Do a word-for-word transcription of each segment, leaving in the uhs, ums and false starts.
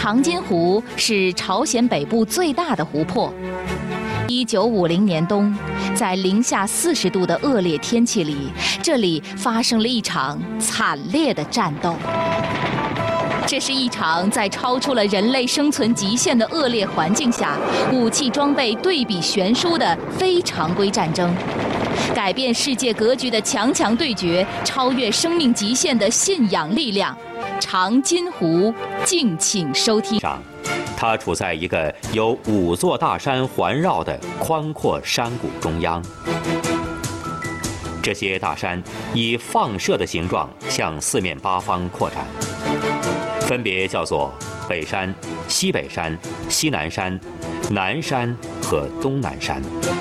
长津湖是朝鲜北部最大的湖泊。一九五零年冬，在零下四十度的恶劣天气里，这里发生了一场惨烈的战斗。这是一场在超出了人类生存极限的恶劣环境下，武器装备对比悬殊的非常规战争，改变世界格局的强强对决，超越生命极限的信仰力量。长津湖，敬请收听。 它处在一个由五座大山环绕的宽阔山谷中央，这些大山以放射的形状向四面八方扩展，分别叫做北山、西北山、西南山、南山和东南山。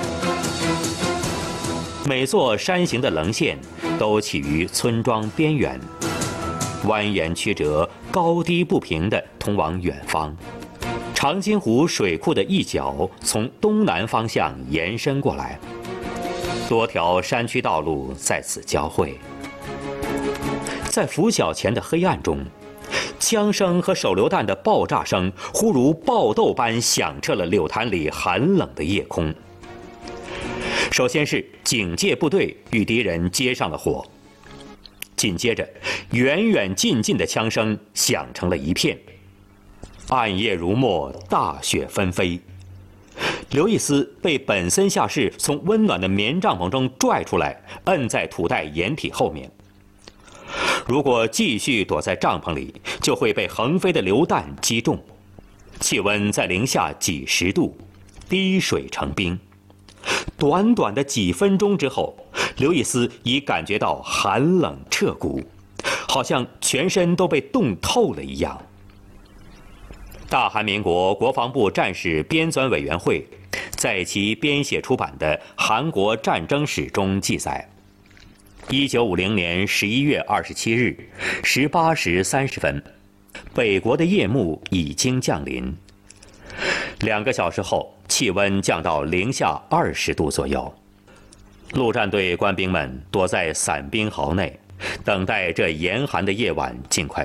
每座山形的棱线都起于村庄边缘，蜿蜒曲折、高低不平地通往远方。长津湖水库的一角从东南方向延伸过来，多条山区道路在此交汇。在拂晓前的黑暗中，枪声和手榴弹的爆炸声忽如爆豆般响彻了柳潭里寒冷的夜空。首先是警戒部队与敌人接上了火，紧接着远远近近的枪声响成了一片。暗夜如墨，大雪纷飞。刘易斯被本森下士从温暖的棉帐篷中拽出来，摁在土袋掩体后面。如果继续躲在帐篷里，就会被横飞的榴弹击中。气温在零下几十度，滴水成冰。短短的几分钟之后，刘易斯已感觉到寒冷彻骨，好像全身都被冻透了一样。大韩民国国防部战史编纂委员会在其编写出版的《韩国战争史》中记载，一九五零年十一月二十七日十八时三十分，北国的夜幕已经降临。两个小时后，气温降到零下二十度左右。陆战队官兵们躲在伞兵壕内，等待这严寒的夜晚尽快